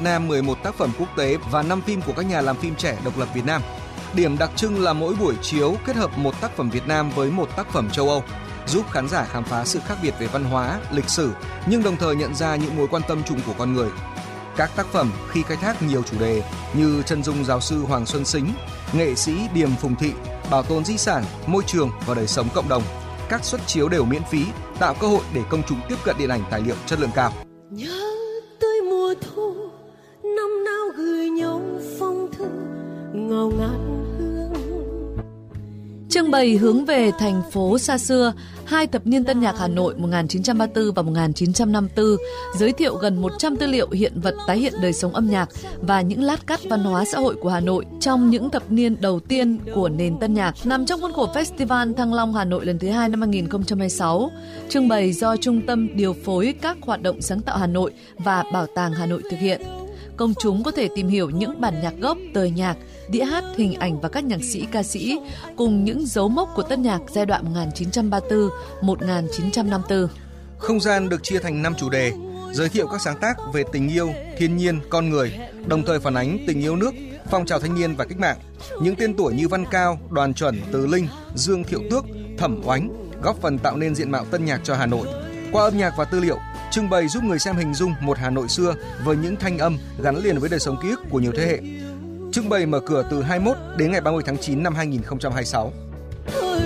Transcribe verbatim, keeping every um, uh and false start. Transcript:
Nam mười một tác phẩm quốc tế và năm phim của các nhà làm phim trẻ độc lập Việt Nam. Điểm đặc trưng là mỗi buổi chiếu kết hợp một tác phẩm Việt Nam với một tác phẩm châu Âu, giúp khán giả khám phá sự khác biệt về văn hóa, lịch sử, nhưng đồng thời nhận ra những mối quan tâm chung của con người. Các tác phẩm khi khai thác nhiều chủ đề như chân dung giáo sư Hoàng Xuân Sính, nghệ sĩ Điềm Phùng Thị, bảo tồn di sản, môi trường và đời sống cộng đồng. Các suất chiếu đều miễn phí, tạo cơ hội để công chúng tiếp cận điện ảnh tài liệu chất lượng cao. Nhớ tới mùa thu, năm nào gửi nhau phong thư ngào ngạt hương. Trưng bày hướng về thành phố xa xưa, hai thập niên tân nhạc Hà Nội một nghìn chín trăm ba mươi tư và một nghìn chín trăm năm mươi tư, giới thiệu gần một trăm tư liệu hiện vật tái hiện đời sống âm nhạc và những lát cắt văn hóa xã hội của Hà Nội trong những thập niên đầu tiên của nền tân nhạc, nằm trong khuôn khổ Festival Thăng Long Hà Nội lần thứ hai năm hai nghìn không trăm hai mươi sáu. Trưng bày do Trung tâm Điều phối các hoạt động sáng tạo Hà Nội và Bảo tàng Hà Nội thực hiện. Công chúng có thể tìm hiểu những bản nhạc gốc, tời nhạc, đĩa hát, hình ảnh và các nhạc sĩ, ca sĩ cùng những dấu mốc của tân nhạc giai đoạn một nghìn chín trăm ba mươi tư đến một nghìn chín trăm năm mươi tư. Không gian được chia thành năm chủ đề, giới thiệu các sáng tác về tình yêu, thiên nhiên, con người, đồng thời phản ánh tình yêu nước, phong trào thanh niên và cách mạng. Những tên tuổi như Văn Cao, Đoàn Chuẩn, Từ Linh, Dương Thiệu Tước, Thẩm Oánh góp phần tạo nên diện mạo tân nhạc cho Hà Nội. Qua âm nhạc và tư liệu, trưng bày giúp người xem hình dung một Hà Nội xưa với những thanh âm gắn liền với đời sống ký ức của nhiều thế hệ. Trưng bày mở cửa từ hai mươi mốt đến ngày ba mươi tháng chín năm hai nghìn không trăm hai mươi sáu.